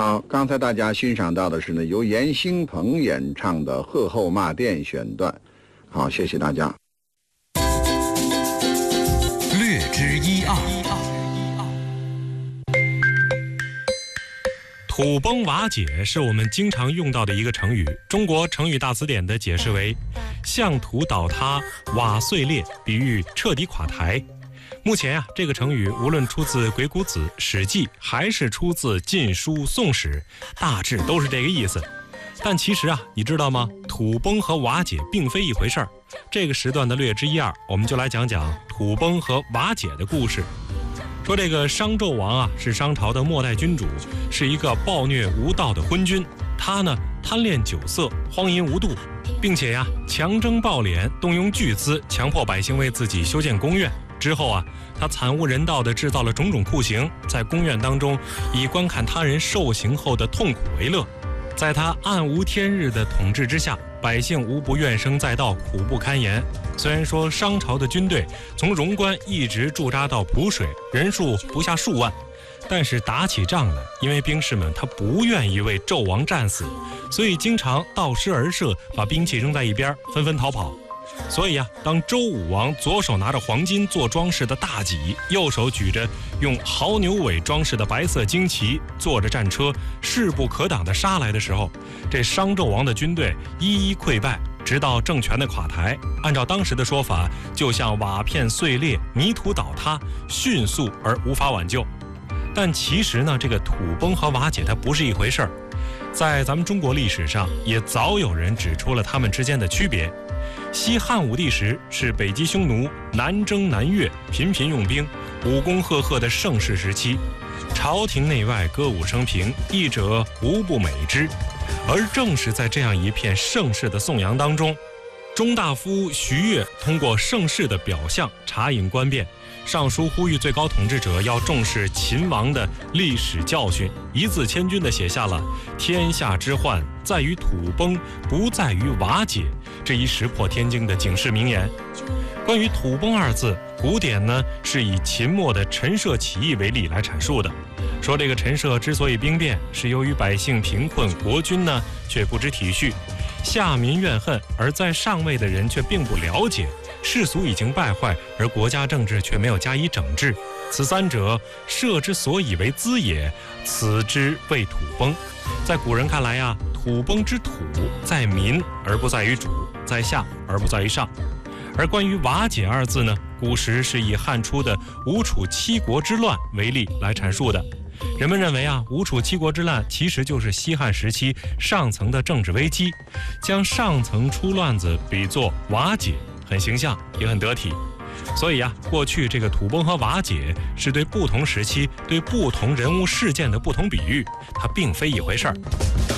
好，刚才大家欣赏到的是呢由严兴鹏演唱的《鹤后骂店》选段。好，谢谢大家。 略知一二。 土崩瓦解是我们经常用到的一个成语，中国成语大词典的解释为向土倒塌、瓦碎裂，比喻彻底垮台。目前这个成语无论出自《鬼谷子》《史记》，还是出自《晋书》《宋史》，大致都是这个意思。但其实你知道吗？土崩和瓦解并非一回事儿。这个时段的略知一二，我们就来讲讲土崩和瓦解的故事。说这个商纣王是商朝的末代君主，是一个暴虐无道的昏君。他呢贪恋酒色，荒淫无度，并且强征暴敛，动用巨资，强迫百姓为自己修建宫苑。之后他惨无人道地制造了种种酷刑，在宫苑当中以观看他人受刑后的痛苦为乐。在他暗无天日的统治之下，百姓无不怨声载道，苦不堪言。虽然说商朝的军队从荣关一直驻扎到濮水，人数不下数万，但是打起仗来，因为兵士们他不愿意为纣王战死，所以经常盗师而射，把兵器扔在一边，纷纷逃跑。所以当周武王左手拿着黄金做装饰的大戟，右手举着用牦牛尾装饰的白色旌旗，坐着战车势不可挡地杀来的时候，这商纣王的军队一一溃败，直到政权的垮台。按照当时的说法，就像瓦片碎裂，泥土倒塌，迅速而无法挽救。但其实呢，这个土崩和瓦解它不是一回事儿，在咱们中国历史上也早有人指出了它们之间的区别。西汉武帝时是北击匈奴，南征南越，频频用兵，武功赫赫的盛世时期，朝廷内外歌舞升平，议者无不美之。而正是在这样一片盛世的颂扬当中，中大夫徐悦通过盛世的表象察引观变，上书呼吁最高统治者要重视秦王的历史教训，一字千钧地写下了天下之患在于土崩，不在于瓦解这一石破天惊的警示名言。关于土崩二字，古典呢是以秦末的陈涉起义为例来阐述的，说这个陈涉之所以兵变，是由于百姓贫困，国君呢却不知体恤，下民怨恨，而在上位的人却并不了解，世俗已经败坏，而国家政治却没有加以整治。此三者，涉之所以为资也，此之谓土崩。在古人看来土崩之土在民而不在于主，在下而不在于上。而关于瓦解二字呢，古时是以汉初的吴楚七国之乱为例来阐述的。人们认为吴楚七国之乱其实就是西汉时期上层的政治危机，将上层出乱子比作瓦解，很形象也很得体。所以过去这个土崩和瓦解是对不同时期对不同人物事件的不同比喻，它并非一回事儿。